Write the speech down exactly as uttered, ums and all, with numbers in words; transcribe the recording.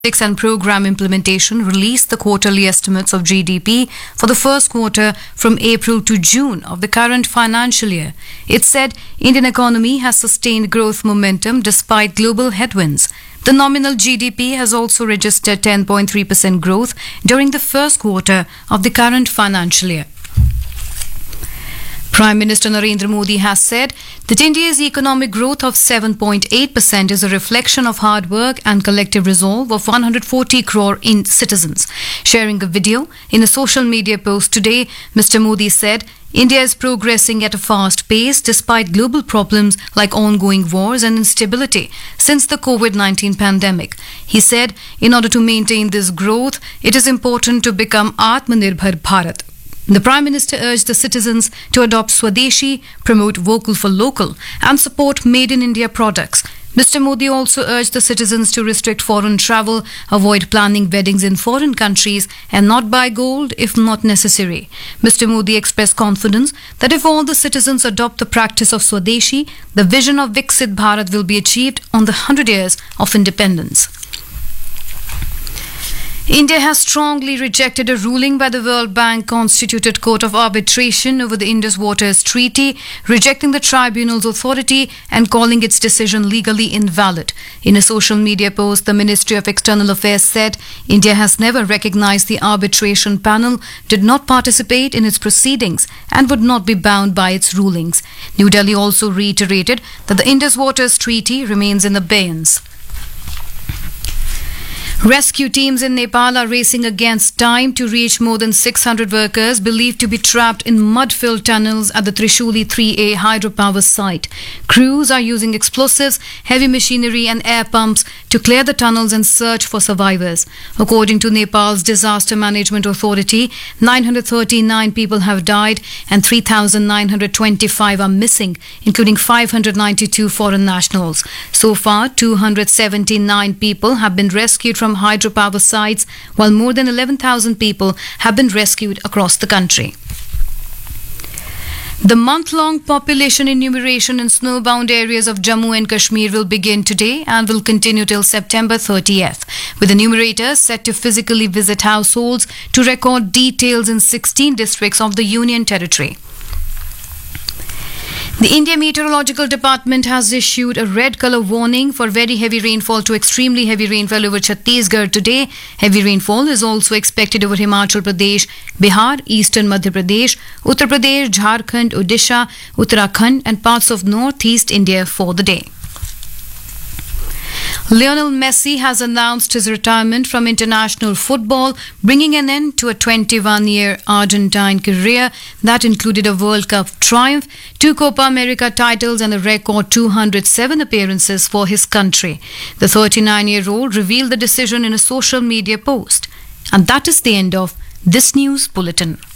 and Program Implementation released the quarterly estimates of G D P for the first quarter from April to June of the current financial year. It said Indian economy has sustained growth momentum despite global headwinds. The nominal G D P has also registered ten point three percent growth during the first quarter of the current financial year. Prime Minister Narendra Modi has said that India's economic growth of seven point eight percent is a reflection of hard work and collective resolve of one hundred forty crore in citizens. Sharing a video in a social media post today, Mister Modi said India is progressing at a fast pace despite global problems like ongoing wars and instability since the COVID nineteen pandemic. He said in order to maintain this growth, it is important to become Atmanirbhar Bharat. The Prime Minister urged the citizens to adopt Swadeshi, promote vocal for local and support made in India products. Mister Modi also urged the citizens to restrict foreign travel, avoid planning weddings in foreign countries and not buy gold if not necessary. Mister Modi expressed confidence that if all the citizens adopt the practice of Swadeshi, the vision of Viksit Bharat will be achieved on the one hundred years of independence. India has strongly rejected a ruling by the World Bank Constituted Court of Arbitration over the Indus Waters Treaty, rejecting the tribunal's authority and calling its decision legally invalid. In a social media post, the Ministry of External Affairs said India has never recognized the arbitration panel, did not participate in its proceedings, and would not be bound by its rulings. New Delhi also reiterated that the Indus Waters Treaty remains in abeyance. Rescue teams in Nepal are racing against time to reach more than six hundred workers believed to be trapped in mud-filled tunnels at the Trishuli three A hydropower site. Crews are using explosives, heavy machinery and air pumps to clear the tunnels and search for survivors. According to Nepal's Disaster Management Authority, nine hundred thirty-nine people have died and three thousand nine hundred twenty-five are missing, including five hundred ninety-two foreign nationals. So far, two hundred seventy-nine people have been rescued from hydropower sites, while more than eleven thousand people have been rescued across the country. The month-long population enumeration in snowbound areas of Jammu and Kashmir will begin today and will continue till September thirtieth, with enumerators set to physically visit households to record details in sixteen districts of the Union Territory. The India Meteorological Department has issued a red colour warning for very heavy rainfall to extremely heavy rainfall over Chhattisgarh today. Heavy rainfall is also expected over Himachal Pradesh, Bihar, Eastern Madhya Pradesh, Uttar Pradesh, Jharkhand, Odisha, Uttarakhand and parts of northeast India for the day. Lionel Messi has announced his retirement from international football, bringing an end to a twenty-one-year Argentine career that included a World Cup triumph, two Copa America titles and a record two hundred seven appearances for his country. The thirty-nine-year-old revealed the decision in a social media post. And that is the end of this news bulletin.